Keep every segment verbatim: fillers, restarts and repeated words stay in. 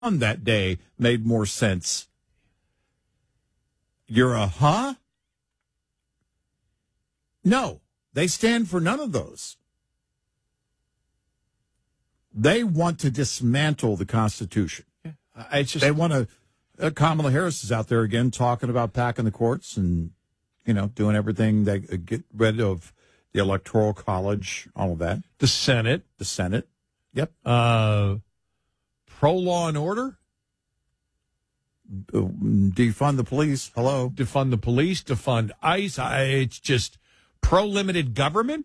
on that day made more sense. You're a huh? No, they stand for none of those. They want to dismantle the Constitution. Yeah, I just they want to. Uh, Kamala Harris is out there again talking about packing the courts and, you know, doing everything they uh, get rid of the Electoral College, all of that. The Senate, the Senate. Yep. Uh, pro law and order. Uh, defund the police. Hello. Defund the police. Defund ICE. I, it's just pro limited government.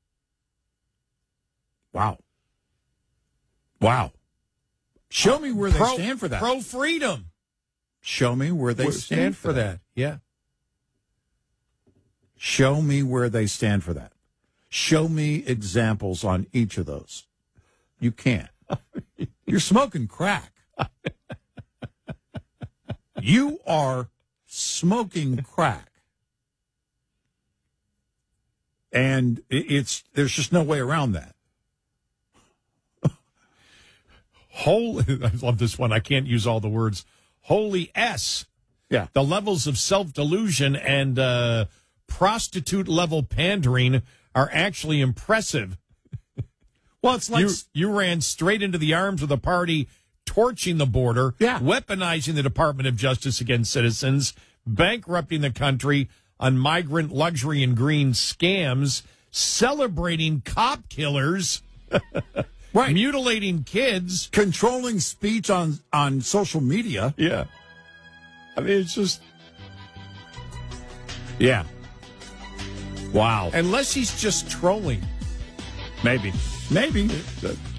Wow. Wow. Show me where they pro, stand for that. Pro freedom. Show me where they where stand, stand for that. that. Yeah. Show me where they stand for that. Show me examples on each of those. You can't. You're smoking crack. You are smoking crack. And it's there's just no way around that. Holy, I love this one. I can't use all the words. Holy S. Yeah. The levels of self-delusion and uh, prostitute-level pandering are actually impressive. Well, it's like... You, you ran straight into the arms of the party, torching the border, yeah. weaponizing the Department of Justice against citizens, bankrupting the country on migrant luxury and green scams, celebrating cop killers... Right. Mutilating kids. Controlling speech on, on social media. Yeah. I mean, it's just... Yeah. Wow. Unless he's just trolling. Maybe. Maybe.